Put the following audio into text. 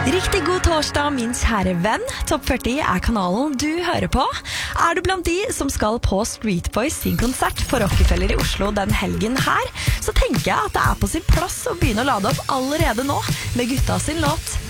Riktig god torsdag, min kjære venn. Topp 40 er kanalen du hører på. Er du blant de som skal på Street Boys sin konsert for Rockefeller i Oslo den helgen her, så tenker jeg at det er på sin plass å begynne å lade opp allerede nå med gutta sin låt